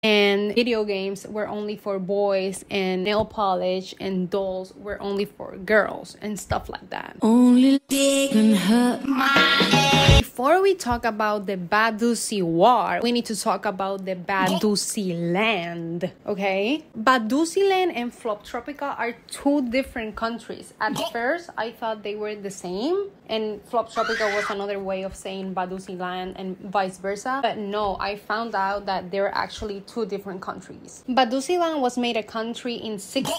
and video games were only for boys, and nail polish and dolls were only for girls, and stuff like that. Only can hurt my. Before we talk about the Badusi War, we need to talk about the Badusi Land, okay? Badusi Land and Floptropica are two different countries. At first, I thought they were the same, and Floptropica was another way of saying Badusi Land and vice versa. But no, I found out that they're actually two different countries. Badusi Land was made a country in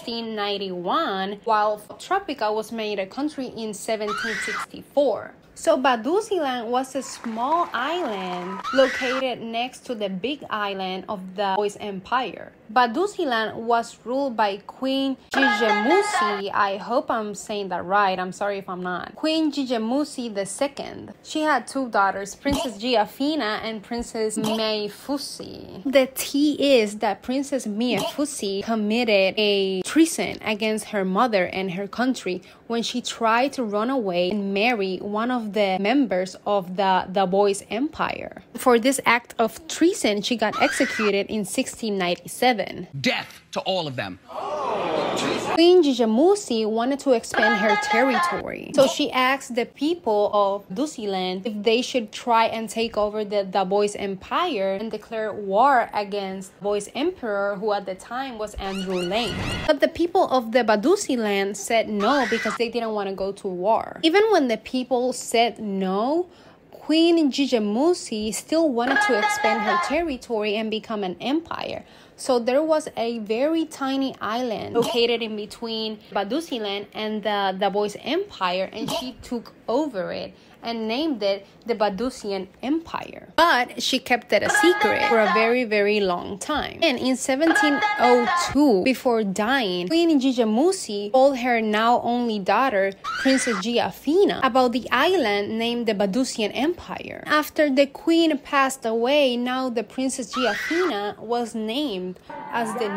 1691, while Floptropica was made a country in 1764. So Badusi Land was a small island located next to the big island of the Boys Empire. Badusi Land was ruled by Queen Jijemusi. I hope I'm saying that right. I'm sorry if I'm not. Queen Jijemusi II. She had two daughters, Princess Giafina and Princess Meifusi. The tea is that Princess Meifusi committed a treason against her mother and her country when she tried to run away and marry one of the members of the Boys Empire. For this act of treason, she got executed in 1697. Death to all of them. Queen Jijemusi wanted to expand her territory, so she asked the people of Badusi Land if they should try and take over the Boys Empire and declare war against Boys Emperor, who at the time was Andrew Lane. But the people of the Badusi Land said no because they didn't want to go to war. Even when the people said no, Queen Jijemusi still wanted to expand her territory and become an empire. So there was a very tiny island located in between Badusi Land and the Boys Empire, and she took over it and named it the Badusian Empire. But she kept it a secret for a very, very long time. And in 1702, before dying, Queen Jijemusi told her now only daughter, Princess Giafina, about the island named the Badusian Empire. After the queen passed away, now the Princess Giafina was named as the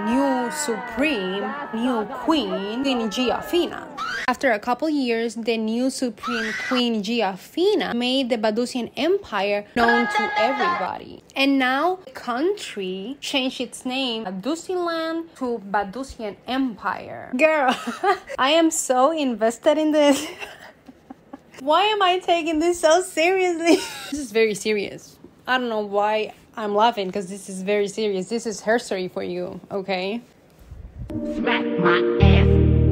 new queen, Queen Giafina. After a couple years, the new supreme Queen Giafina made the Badusian Empire known to everybody. And now the country changed its name, Badusi Land, to Badusian Empire. Girl, I am so invested in this. Why am I taking this so seriously? This is very serious. I don't know why I'm laughing, because this is very serious. This is history for you, okay? Smack my ass.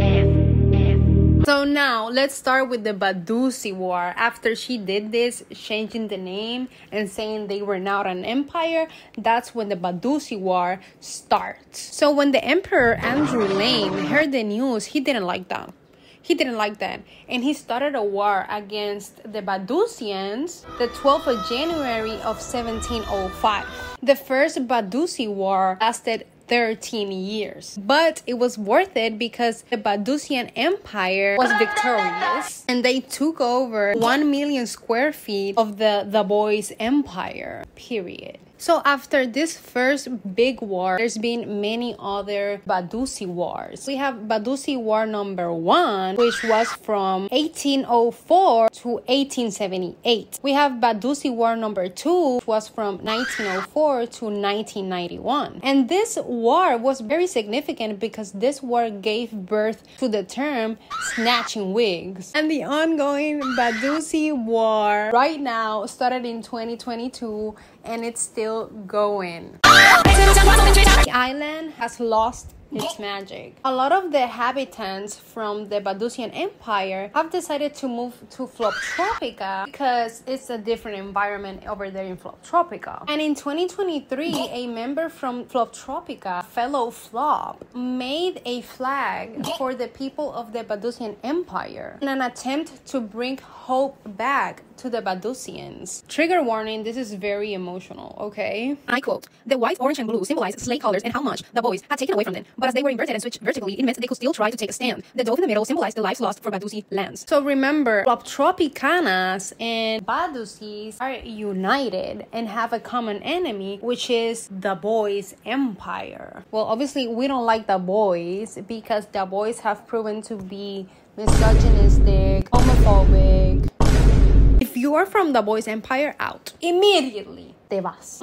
So now, let's start with the Badusi War. After she did this, changing the name and saying they were not an empire, that's when the Badusi War starts. So when the Emperor Andrew Lane heard the news, he didn't like that. And he started a war against the Badusians the 12th of January of 1705. The first Badusi War lasted 13 years. But it was worth it because the Badusian Empire was victorious and they took over 1 million square feet of the Boys Empire, period. So after this first big war, there's been many other Badusi wars. We have Badusi War number 1, which was from 1804 to 1878. We have Badusi War number 2, which was from 1904 to 1991. And this war was very significant because this war gave birth to the term snatching wigs. And the ongoing Badusi War right now started in 2022 and it's still going. The island has lost its magic. A lot of the inhabitants from the Badusian Empire have decided to move to Floptropica because it's a different environment over there in Floptropica. And in 2023, a member from Floptropica, fellow Flop, made a flag for the people of the Badusian Empire in an attempt to bring hope back to the Badusians. Trigger warning, this is very emotional, okay? I quote, "The white, orange, and blue symbolize slave colors and how much the boys had taken away from them. But as they were inverted and switched vertically, it meant they could still try to take a stand. The dove in the middle symbolized the lives lost for Badusi lands." So remember, Floptropicanas and Badusis are united and have a common enemy, which is the Boys Empire. Well, obviously, we don't like the boys because the boys have proven to be misogynistic, homophobic. If you are from the Boys Empire, out. Immediately, te vas.